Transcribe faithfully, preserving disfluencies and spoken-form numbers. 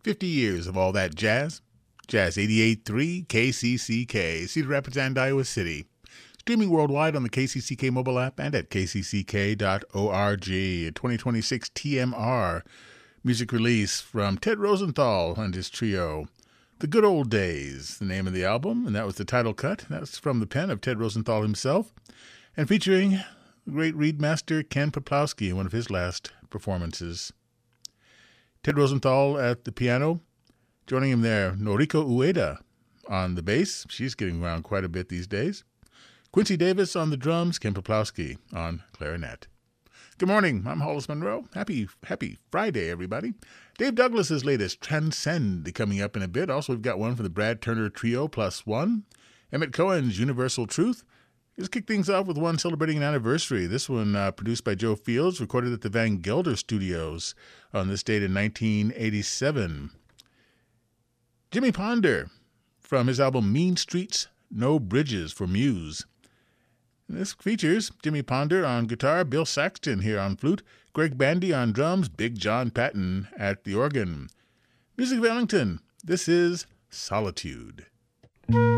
fifty years of all that jazz. Jazz eighty-eight point three K C C K, Cedar Rapids and Iowa City. Streaming worldwide on the K C C K mobile app and at k c c k dot org. A twenty twenty-six T M R music release from Ted Rosenthal and his trio. The Good Old Days, the name of the album, and that was the title cut. That's from the pen of Ted Rosenthal himself, and featuring the great reed master Ken Peplowski in one of his last performances. Ted Rosenthal at the piano. Joining him there, Noriko Ueda on the bass. She's getting around quite a bit these days. Quincy Davis on the drums, Ken Peplowski on clarinet. Good morning, I'm Hollis Monroe. Happy, happy Friday, everybody. Dave Douglas's latest, Transcend, coming up in a bit. Also, we've got one for the Brad Turner Trio plus one. Emmett Cohen's Universal Truth. Let's kick things off with one celebrating an anniversary. This one uh, produced by Joe Fields, recorded at the Van Gelder Studios on this date in nineteen eighty-seven. Jimmy Ponder from his album Mean Streets, No Bridges for Muse. This features Jimmy Ponder on guitar, Bill Saxton here on flute, Greg Bandy on drums, Big John Patton at the organ. Music of Ellington, this is Solitude.